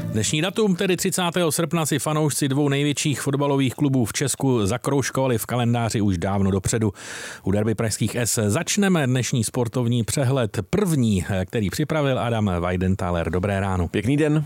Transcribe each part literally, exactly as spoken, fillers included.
Dnešní datum, tedy třicátého srpna, si fanoušci dvou největších fotbalových klubů v Česku zakroužkovali v kalendáři už dávno dopředu. U derby pražských S začneme dnešní sportovní přehled první, který připravil Adam Weidenthaler. Dobré ráno. Pěkný den.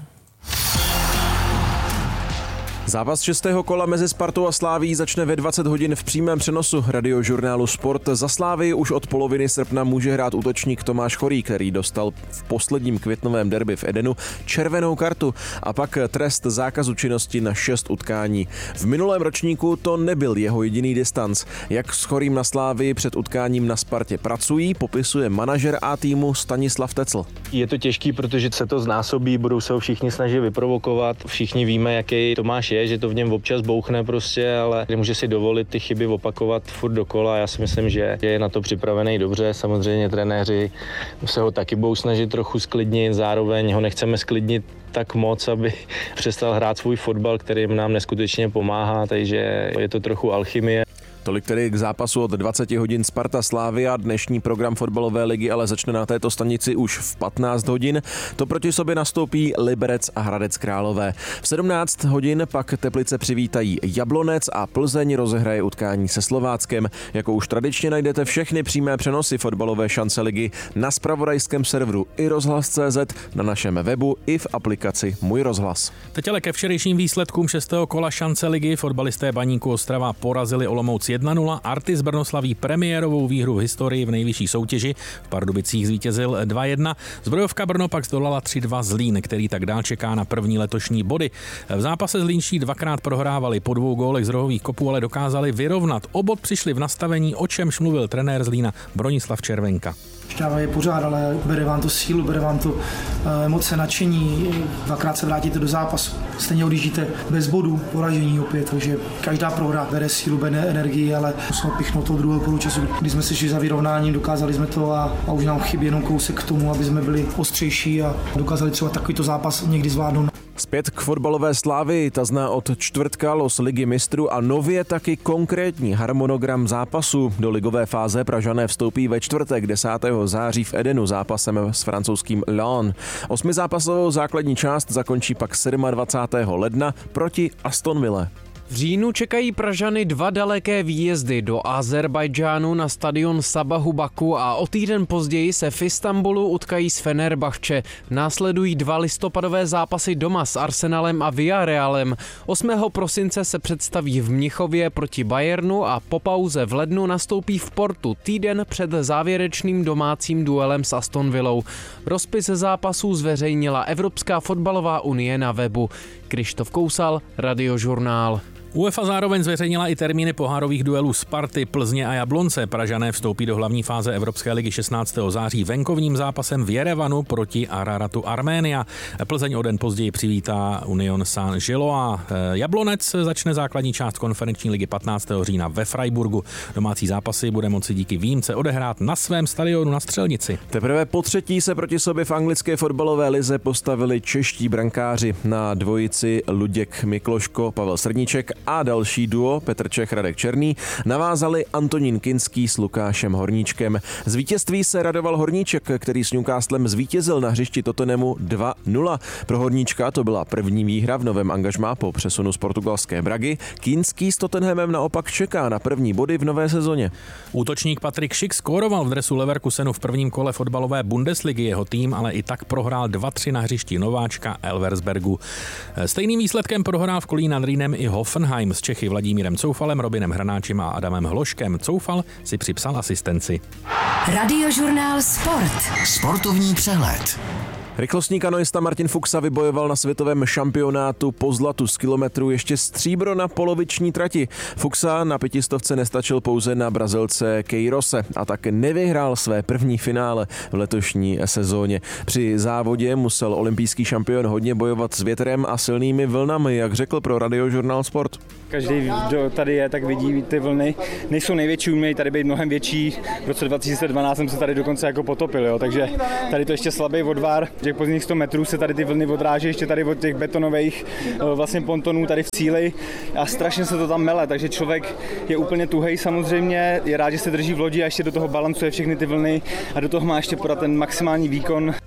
Zápas šestého kola mezi Spartou a Slavií začne ve dvacet hodin v přímém přenosu Radiožurnálu Sport. Za Slavii už od poloviny srpna může hrát útočník Tomáš Chorý, který dostal v posledním květnovém derby v Edenu červenou kartu a pak trest zákazu činnosti na šest utkání. V minulém ročníku to nebyl jeho jediný distanc. Jak s Chorým na Slavii před utkáním na Spartě pracují, popisuje manažer A týmu Stanislav Tecl. Je to těžký, protože se to znásobí, budou se ho všichni snažit vyprovokovat. Všichni víme, jaký Tomáš je, že to v něm občas bouchne prostě, ale nemůže si dovolit ty chyby opakovat furt dokola. Já si myslím, že je na to připravený dobře. Samozřejmě trenéři se ho taky budou snažit trochu sklidnit, zároveň ho nechceme sklidnit tak moc, aby přestal hrát svůj fotbal, který nám neskutečně pomáhá, takže je to trochu alchymie. Tolik tedy k zápasu od dvacet hodin Sparta Slavia. Dnešní program fotbalové ligy ale začne na této stanici už v patnáct hodin. To proti sobě nastoupí Liberec a Hradec Králové. V sedmnáct hodin pak Teplice přivítají Jablonec a Plzeň rozehraje utkání se Slováckem. Jako už tradičně najdete všechny přímé přenosy fotbalové šance ligy na zpravodajském serveru i rozhlas tečka cé zet, na našem webu i v aplikaci Můj rozhlas. Teď ale ke včerejším výsledkům šestého kola šance ligy. Fotbalisté Baníku Ostrava porazili Olomouc jedna nula, Artis Brno slaví premiérovou výhru v historii v nejvyšší soutěži. V Pardubicích zvítězil dva jedna. Zbrojovka Brno pak zdolala tři dva Zlín, který tak dál čeká na první letošní body. V zápase Zlínští dvakrát prohrávali po dvou gólech z rohových kopů, ale dokázali vyrovnat. O bod přišli v nastavení, o čemž mluvil trenér Zlína Bronislav Červenka. Šťáva je pořád, ale bere vám to sílu, bere vám to emoce, nadšení, dvakrát se vrátíte do zápasu. Stejně odjíždíte bez bodů, poražení opět, takže každá prohra bere sílu, bere energii, ale musíme pichnout toho druhého poločasu. Když jsme si šli za vyrovnáním, dokázali jsme to a, a už nám chybí jenom kousek k tomu, aby jsme byli ostřejší a dokázali třeba takovýto zápas někdy zvládnout. Zpět k fotbalové Slavii, ta zná od čtvrtka los Ligy mistrů a nově taky konkrétní harmonogram zápasu. Do ligové fáze Pražané vstoupí ve čtvrtek desátého září v Edenu zápasem s francouzským Lyon. Osmizápasovou základní část zakončí pak dvacátého sedmého ledna proti Aston Ville. V říjnu čekají Pražany dva daleké výjezdy do Azerbajdžánu na stadion Sabahu Baku a o týden později se v Istanbulu utkají s Fenerbahče. Následují dva listopadové zápasy doma s Arsenalem a Villarrealem. osmého prosince se představí v Mnichově proti Bayernu a po pauze v lednu nastoupí v Portu týden před závěrečným domácím duelem s Aston Villou. Rozpis zápasů zveřejnila Evropská fotbalová unie na webu. Krištof Kousal, Radiožurnál. UEFA zároveň zveřejnila i termíny pohárových duelů Sparty, Plzně a Jablonce. Pražané vstoupí do hlavní fáze Evropské ligy šestnáctého září venkovním zápasem v Jerevanu proti Araratu Arménia. Plzeň o den později přivítá Union Saint-Gilloise. Jablonec začne základní část konferenční ligy patnáctého října ve Freiburgu. Domácí zápasy bude moci díky výjimce odehrát na svém stadionu na Střelnici. Teprve po třetí se proti sobě v anglické fotbalové lize postavili čeští brankáři. Na dvojici Luděk Mikloško, Pavel Srdníček a další duo Petr Čech, Radek Černý navázali Antonín Kinský s Lukášem Horníčkem. Z vítězství se radoval Horníček, který s Newcastlem zvítězil na hřišti Tottenhamu dva nula. Pro Horníčka to byla první výhra v novém angažmá po přesunu z portugalské Bragy. Kinský s Tottenhamem naopak čeká na první body v nové sezóně. Útočník Patrik Schick skóroval v dresu Leverkusenu v prvním kole fotbalové Bundesligy. Jeho tým ale i tak prohrál dva tři na hřišti nováčka Elversbergu. Stejným výsledkem prohrál v Kolíně nad Rýnem i Hoffenheim s Čechy Vladimírem Coufalem, Robinem Hranáčem a Adamem Hloškem. Coufal si připsal asistenci. Radiožurnál Sport. Sportovní přehled. Rychlostní kanoista Martin Fuxa vybojoval na světovém šampionátu po zlatu z kilometru ještě stříbro na poloviční trati. Fuxa na pětistovce nestačil pouze na Brazilce Queirose a tak nevyhrál své první finále v letošní sezóně. Při závodě musel olympijský šampion hodně bojovat s větrem a silnými vlnami, jak řekl pro Radiožurnál Sport. Každý, kdo tady je, tak vidí ty vlny. Nejsou největší, umějí tady být mnohem větší. V roce dva tisíce dvanáct jsem se tady dokonce jako potopil, jo. Takže tady to ještě slabý odvar. Těch pozdních sto metrů se tady ty vlny odráží ještě tady od těch betonových vlastně pontonů tady v cíli a strašně se to tam mele, takže člověk je úplně tuhej samozřejmě, je rád, že se drží v lodi a ještě do toho balancuje všechny ty vlny a do toho má ještě podat ten maximální výkon.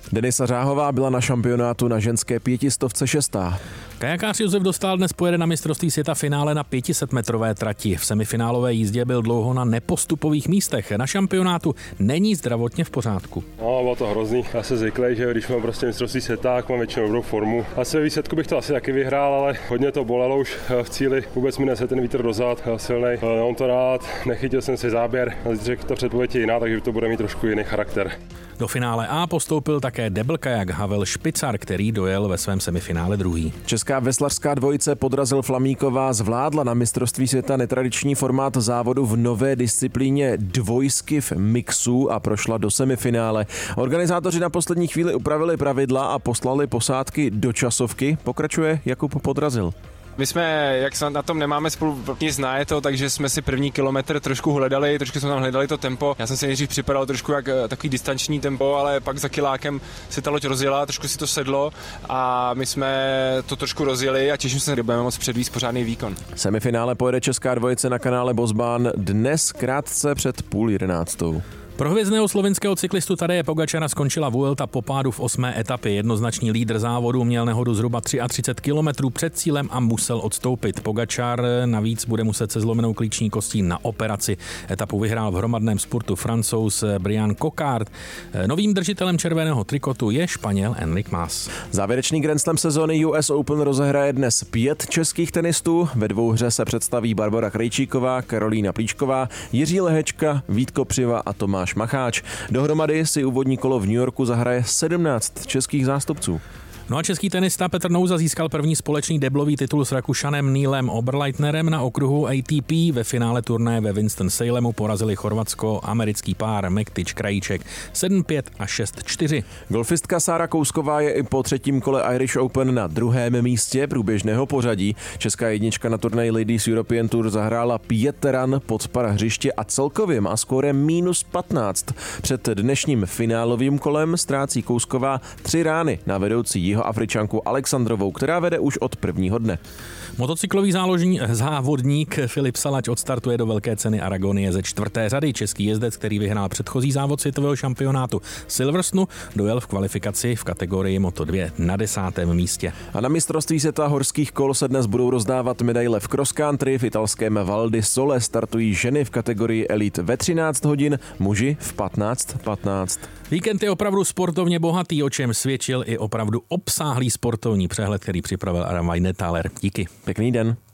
Denisa Řáhová byla na šampionátu na ženské pětistovce šestá. Kajakář Josef Dostál dnes pojede na mistrovství světa finále na pět set metrové trati. V semifinálové jízdě byl dlouho na nepostupových místech. Na šampionátu není zdravotně v pořádku. No, bylo to hrozný. Já se zvyklý, že když mám prostě mistrovství světa, tak mám většinou dobrou formu. Asi ve výsledku bych to asi taky vyhrál, ale hodně to bolelo už v cíli. Vůbec mi nese ten vítr dozad, silnej. Mám to rád, nechytil jsem si záběr. Zítřek ta předpověď je jiná, takže to bude mít trošku jiný charakter. Do finále A postoupil také double kajak Havel Špicar, který dojel ve svém semifinále druhý. Česká veslařská dvojice Podrazil Flamíková zvládla na mistrovství světa netradiční formát závodu v nové disciplíně dvojskiv mixu a prošla do semifinále. Organizátoři na poslední chvíli upravili pravidla a poslali posádky do časovky. Pokračuje Jakub Podrazil. My jsme, jak snad na tom nemáme spolu nic znájeto, takže jsme si první kilometr trošku hledali, trošku jsme tam hledali to tempo. Já jsem si nejdřív připadal trošku jak takový distanční tempo, ale pak za kilákem si ta loď rozjela, trošku si to sedlo a my jsme to trošku rozjeli a těším se, že budeme moct předvíst pořádný výkon. Semifinále pojede česká dvojice na kanále Bosbán dnes krátce před půl jedenáctou. Pro hvězdného slovinského cyklistu Tadeje Pogačara skončila Vuelta po pádu v osmé etapě. Jednoznačný lídr závodu měl nehodu zhruba třicet tři kilometrů před cílem a musel odstoupit. Pogačar navíc bude muset se zlomenou klíční kostí na operaci. Etapu vyhrál v hromadném spurtu Francouz Brian Coquard. Novým držitelem červeného trikotu je Španěl Enric Mas. Závěrečný Grand Slam sezóny U S Open rozehraje dnes pět českých tenistů. Ve dvou hře se představí Barbora Krejčíková, Karolína Plíšková, Jiří Lehečka, Vít Kopřiva a Tomáš Macháč. Dohromady si úvodní kolo v New Yorku zahraje sedmnáct českých zástupců. No a český tenista Petr Nouza získal první společný deblový titul s Rakušanem Neilem Oberleitnerem na okruhu A T P. Ve finále turnaje ve Winston-Salemu porazili chorvatsko-americký pár Mektič Krajíček sedm pět a šest čtyři. Golfistka Sára Kousková je i po třetím kole Irish Open na druhém místě průběžného pořadí. Česká jednička na turnaji Ladies European Tour zahrála pět ran pod par hřiště a celkově má skórem minus patnáct. Před dnešním finálovým kolem ztrácí Kousková tři rány na vedoucí Afričanku Alexandrovou, která vede už od prvního dne. Motocyklový záložní, závodník Filip Salač odstartuje do velké ceny Aragonie ze čtvrté řady. Český jezdec, který vyhrál předchozí závod světového šampionátu Silverstonu, dojel v kvalifikaci v kategorii Moto dva na desátém místě. A na mistrovství světa horských kol se dnes budou rozdávat medaile v cross country. V italském Val di Sole startují ženy v kategorii Elite ve třináct hodin, muži v patnáct patnáct. Víkend je opravdu sportovně bohatý, o čem svědčil i opravdu obsáhlý sportovní přehled, který připravil Adam Weinnethaler. Díky. Pěkný den.